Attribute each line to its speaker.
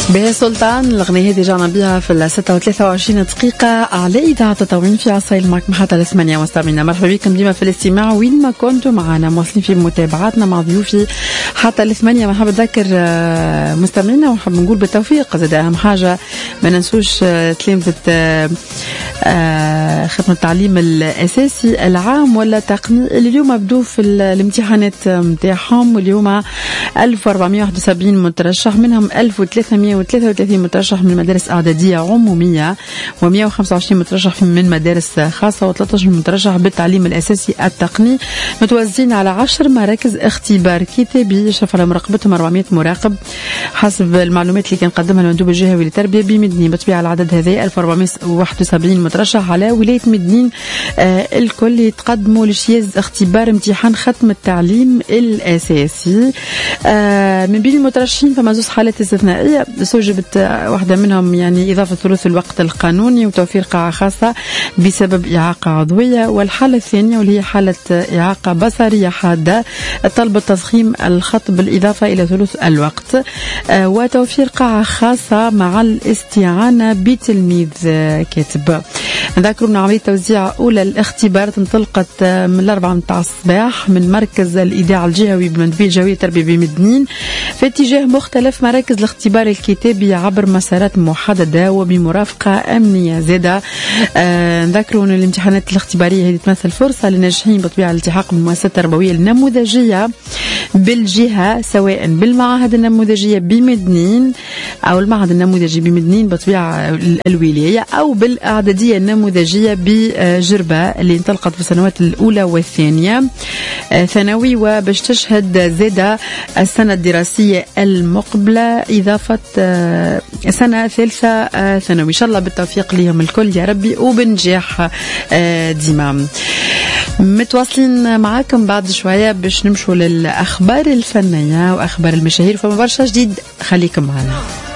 Speaker 1: بها سلطان الأغنية هذه جانا بها في 26 دقيقة على إذاعة تطاوين في عصايل معك محطة الثمانية. مستمعينا مرحبا بكم ديما في الاستماع وين ما كنتم معنا مواصلين في متابعاتنا مع ضيوفي حتى الثمانية. مرحبا نذكر مستمعينا ونحب نقول بالتوفيق زاد أهم حاجة ما ننسوش تلامذة خدمة التعليم الأساسي العام ولا تقني اللي اليوم بدوا في الامتحانات متاعهم، واليوم 1471 مترشح منهم 1333 مترشح من مدارس إعدادية عمومية و125 مترشح من مدارس خاصة و13 مترشح بالتعليم الأساسي التقني متوزعين على 10 مراكز اختبار كتابي يشرف على مراقبتهم 400 مراقب حسب المعلومات اللي كان قدمها المندوب الجهوي للتربية بمدنين. بطبيعة العدد هذا 1471 مترشح على ولاية مدنين الكل يتقدموا لاجتياز اختبار امتحان ختم التعليم الأساسي. من بين المترشحين فما زوج حالات استثنائية استوجبت واحدة منهم يعني إضافة ثلث الوقت القانوني وتوفير قاعة خاصة بسبب إعاقة عضوية، والحالة الثانية واللي هي حالة إعاقة بصرية حادة طلب تضخيم الخط بالإضافة إلى ثلث الوقت وتوفير قاعة خاصة مع الاستعانة بتلميذ كاتب. نذكروا عملية توزيع أولى الاختبارات انطلقت من 4 متاع الصباح من مركز الإذاعة الجهوي بمندوبية الجهوية التربية بمدنين في اتجاه مختلف مراكز الاختبار الكتابي عبر مسارات محددة وبمرافقة أمنية زادة. نذكروا أن الامتحانات الاختبارية هذه تمثل فرصة للناجحين بطبيعة الالتحاق بالمؤسسات التربوية النموذجية بالجهة سواء بالمعاهد النموذجية بمدنين أو المعهد النموذجي بمدنين بطبيعة الولاية أو بالإعدادية النموذجية بجربة اللي انطلقت في السنوات الأولى والثانية ثانوي وباش تشهد زادة السنة الدراسية المقبلة إضافة سنة ثالثة ثانوي. إن شاء الله بالتوفيق لهم الكل يا ربي وبنجاح ديما. متواصلين معاكم بعد شوية باش نمشوا للأخبار الفنية وأخبار المشاهير فما برشا جديد، خليكم معنا.